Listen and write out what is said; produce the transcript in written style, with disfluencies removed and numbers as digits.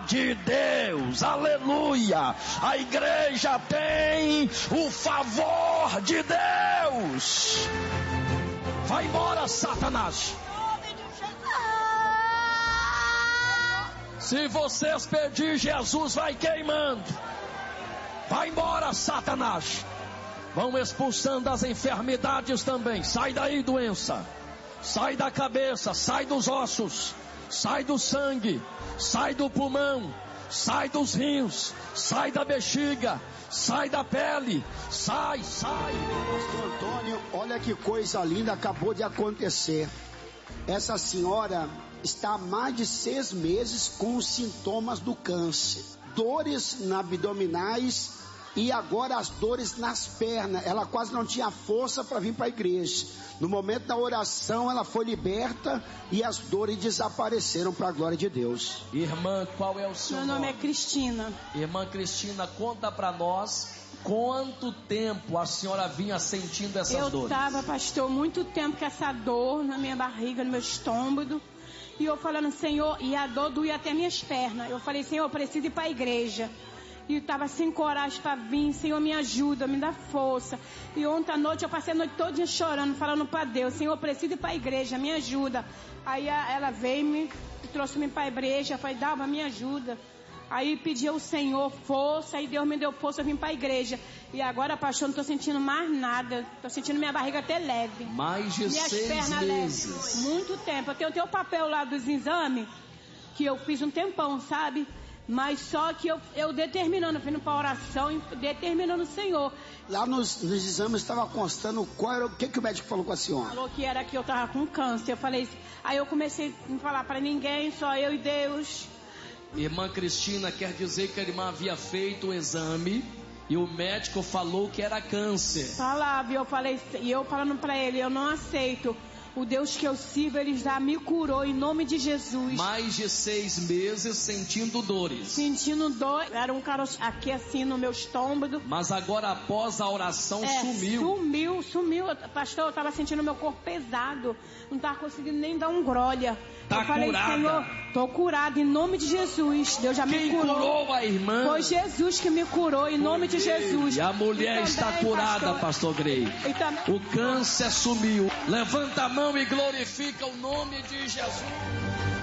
de Deus, aleluia. A igreja tem o favor de Deus. Vai embora, Satanás. Se vocês pedir, Jesus vai queimando. Vai embora, Satanás. Vão expulsando as enfermidades também. Sai daí, doença. Sai da cabeça, sai dos ossos, sai do sangue, sai do pulmão, sai dos rins, sai da bexiga, sai da pele, sai. Pastor Antônio, olha que coisa linda acabou de acontecer. Essa senhora está há mais de 6 meses com os sintomas do câncer, dores abdominais e agora as dores nas pernas. Ela quase não tinha força para vir para a igreja. No momento da oração ela foi liberta e as dores desapareceram para a glória de Deus. Irmã, qual é o seu nome? Meu nome é Cristina. Irmã Cristina, conta para nós quanto tempo a senhora vinha sentindo essas dores. Eu estava, pastor, muito tempo com essa dor na minha barriga, no meu estômago. E eu falando, Senhor, e a dor doía até minhas pernas. Eu falei, Senhor, eu preciso ir para a igreja. E eu estava sem coragem para vir. Senhor, me ajuda, me dá força. E ontem à noite eu passei a noite toda chorando, falando para Deus, Senhor, eu preciso ir para a igreja, me ajuda. Aí ela veio me trouxe-me para a igreja. Eu falei, Dalva, me ajuda. Aí pedi ao Senhor força, e Deus me deu força, eu vim para a igreja. E agora, pastor, não estou sentindo mais nada. Estou sentindo minha barriga até leve. Mais de 6 meses. Leves. Muito tempo. Eu tenho o papel lá dos exames, que eu fiz um tempão, sabe? Mas só que eu determinando, vindo para oração e determinando o Senhor. Lá nos exames estava constando o que o médico falou com a senhora? Falou que era que eu estava com câncer. Eu falei, aí eu comecei a não falar para ninguém, só eu e Deus. Irmã Cristina, quer dizer que a irmã havia feito o exame e o médico falou que era câncer. Falava, e eu falando para ele, eu não aceito. O Deus que eu sirvo, Ele já me curou em nome de Jesus. Mais de 6 meses sentindo dores. Sentindo dor, era um caroço aqui assim no meu estômago. Mas agora após a oração sumiu. Sumiu. Pastor, eu estava sentindo meu corpo pesado. Não estava conseguindo nem dar um glória. Tá eu falei, curada. Senhor, tô curada em nome de Jesus. Deus já me curou. Quem curou a irmã? Foi Jesus que me curou em nome de Jesus. E a mulher está curada, pastor Grey. O câncer sumiu. Levanta a mão e glorifica o nome de Jesus.